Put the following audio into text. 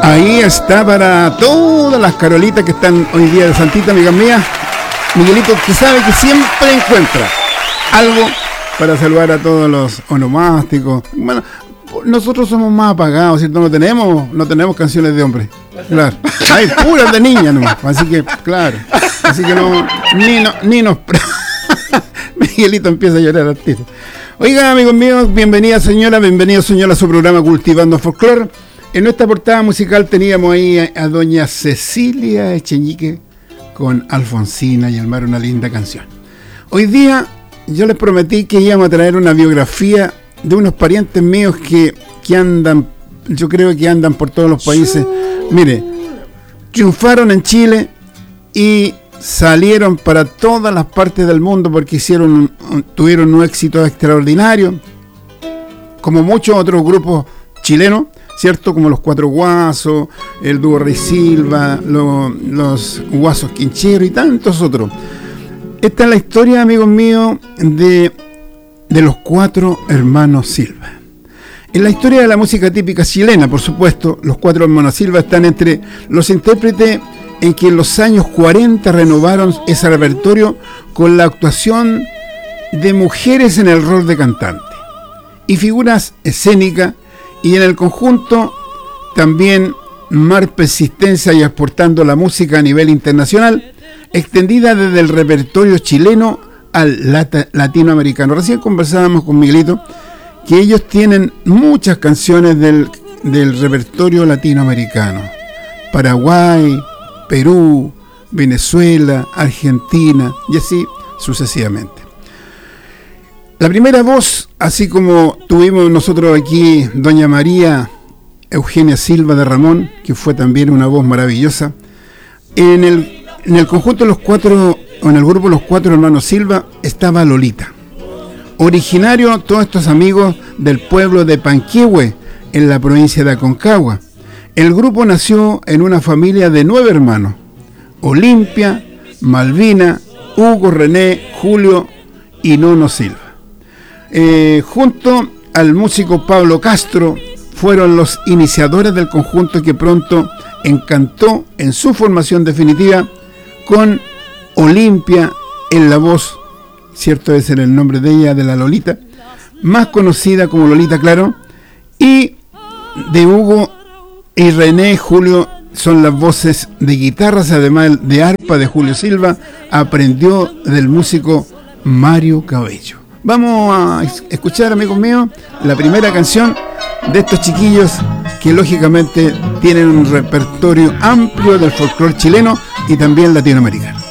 Ahí está para todas las Carolitas que están hoy día de Santita, amigas mías. Miguelito, que sabe que siempre encuentra algo para saludar a todos los onomásticos. Bueno, nosotros somos más apagados, ¿cierto? No tenemos canciones de hombres. Claro. Hay puras de niñas nomás. Así que, claro. Así que ni nos... Miguelito empieza a llorar al tiro. Oigan, amigos míos, bienvenida señora a su programa Cultivando Folclor. En nuestra portada musical teníamos ahí a doña Cecilia Echeñique con Alfonsina y Almar, una linda canción. Hoy día yo les prometí que íbamos a traer una biografía de unos parientes míos que andan, yo creo que andan por todos los países. Mire, triunfaron en Chile y salieron para todas las partes del mundo porque tuvieron un éxito extraordinario, como muchos otros grupos chilenos, ¿cierto? Como los Cuatro Guasos, el dúo Rey Silva, los Guasos Quincheros y tantos otros. Esta es la historia, amigos míos, de los Cuatro Hermanos Silva. En la historia de la música típica chilena, por supuesto, los Cuatro Hermanos Silva están entre los intérpretes en que en los años 40 renovaron ese repertorio con la actuación de mujeres en el rol de cantante y figuras escénicas, y en el conjunto también más persistencia y exportando la música a nivel internacional, extendida desde el repertorio chileno al latinoamericano. Recién conversábamos con Miguelito que ellos tienen muchas canciones del repertorio latinoamericano: Paraguay, Perú, Venezuela, Argentina y así sucesivamente. La primera voz, así como tuvimos nosotros aquí doña María Eugenia Silva de Ramón, que fue también una voz maravillosa, en el conjunto de los cuatro, o en el grupo Los Cuatro Hermanos Silva, estaba Lolita, originario, todos estos amigos del pueblo de Panquehue, en la provincia de Aconcagua. El grupo nació en una familia de 9 hermanos: Olimpia, Malvina, Hugo, René, Julio y Nono Silva. Junto al músico Pablo Castro, fueron los iniciadores del conjunto, que pronto encantó en su formación definitiva con Olimpia en la voz, cierto ese era el nombre de ella, de la Lolita, más conocida como Lolita, claro, y de Hugo y René, Julio son las voces de guitarras, además de arpa de Julio Silva, aprendió del músico Mario Cabello. Vamos a escuchar, amigos míos, la primera canción de estos chiquillos que lógicamente tienen un repertorio amplio del folclore chileno y también latinoamericano.